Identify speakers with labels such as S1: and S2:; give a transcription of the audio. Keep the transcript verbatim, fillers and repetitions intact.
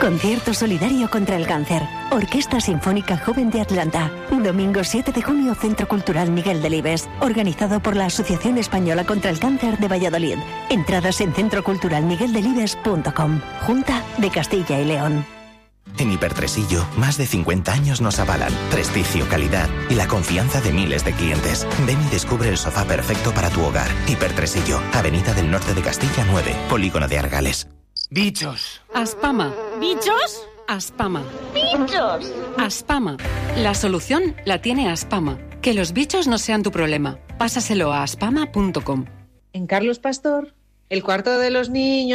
S1: Concierto solidario contra el cáncer. Orquesta Sinfónica Joven de Atlanta. Domingo siete de junio, Centro Cultural Miguel Delibes. Organizado por la Asociación Española contra el Cáncer de Valladolid. Entradas en centro cultural miguel delibes punto com. Junta de Castilla y León.
S2: En Hipertresillo, más de cincuenta años nos avalan. Prestigio, calidad y la confianza de miles de clientes. Ven y descubre el sofá perfecto para tu hogar. Hipertresillo, Avenida del Norte de Castilla nueve, Polígono de Argales.
S3: Bichos.
S4: Aspama.
S5: ¿Bichos?
S4: Aspama.
S5: ¡Bichos!
S4: Aspama. La solución la tiene Aspama. Que los bichos no sean tu problema. Pásaselo a aspama punto com.
S6: En Carlos Pastor, el cuarto de los niños